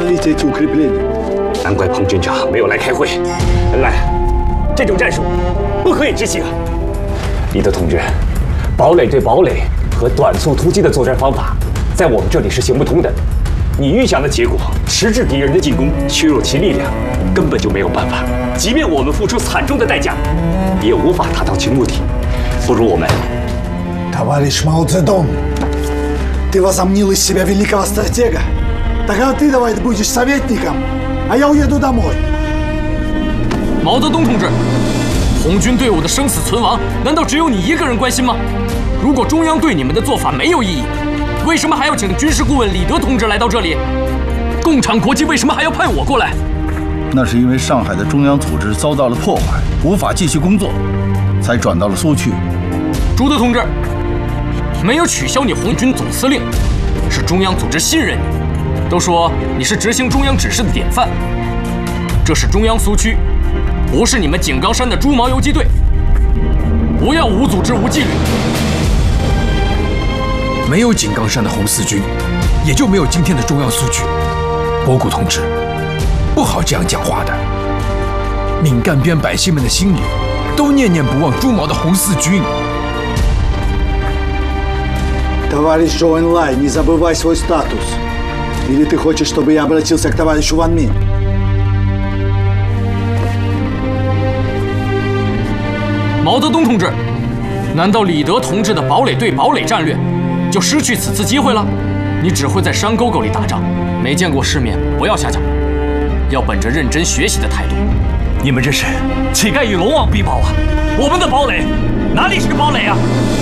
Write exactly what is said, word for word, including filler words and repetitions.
难怪彭军长没有来开会，原来这种战术不可以执行啊！李德同志，堡垒对堡垒和短促突击的作战方法，在我们这里是行不通的。你预想的结果，迟滞敌人的进攻，削弱其力量，根本就没有办法。即便我们付出惨重的代价，也无法达到其目的。不如我们。 Товарищ Мао Цзэдун, ты возомнил из себя великого стратега. Тогда ты давай будешь советником, а я уеду домой. 毛泽东同志，红军队伍的生死存亡，难道只有你一个人关心吗？如果中央对你们的做法没有异议，为什么还要请军事顾问李德同志来到这里？共产国际为什么还要派我过来？ 那是因为上海的中央组织遭到了破坏，无法继续工作，才转到了苏区。 朱德同志，没有取消你红军总司令，是中央组织信任你。都说你是执行中央指示的典范，这是中央苏区，不是你们井冈山的猪毛游击队。不要无组织无纪律。 没有井冈山的红四军，也就没有今天的中央苏区。博古同志，不好这样讲话的。闽赣边百姓们的心里，都念念不忘猪毛的红四军。 Товарищ Зhou Энлай, не забывай свой статус. Или ты хочешь, чтобы я обратился к товарищу Ван Мин? 毛泽东同志，难道李德同志的堡垒对堡垒战略就失去此次机会了？你只会在山沟沟里打仗，没见过世面，不要瞎讲，要本着认真学习的态度。 你们这是乞丐与龙王比堡啊！我们的堡垒哪里是个堡垒啊？